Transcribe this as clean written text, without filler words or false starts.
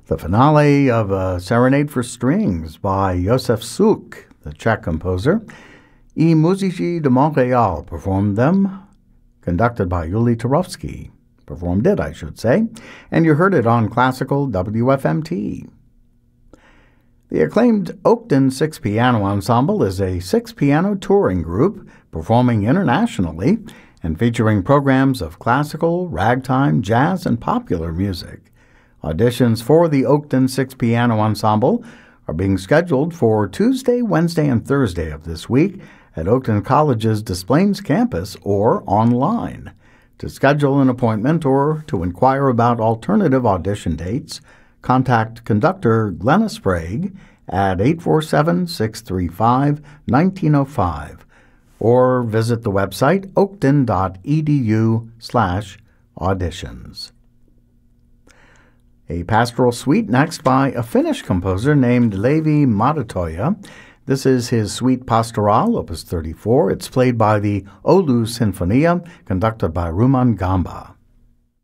The finale of A Serenade for Strings by Josef Suk, the Czech composer. I Musici de Montréal performed them, conducted by Yuli Turovsky. Performed it, I should say, and you heard it on Classical WFMT. The acclaimed Oakton Six-Piano Ensemble is a six-piano touring group performing internationally and featuring programs of classical, ragtime, jazz, and popular music. Auditions for the Oakton Six-Piano Ensemble are being scheduled for Tuesday, Wednesday, and Thursday of this week at Oakton College's Des Plaines campus or online. To schedule an appointment or to inquire about alternative audition dates, contact conductor Glenna Sprague at 847-635-1905 or visit the website oakton.edu/auditions. A pastoral suite next by a Finnish composer named Leevi Madetoja. This is his Suite Pastorale, Opus 34. It's played by the Oulu Sinfonia, conducted by Ruman Gamba.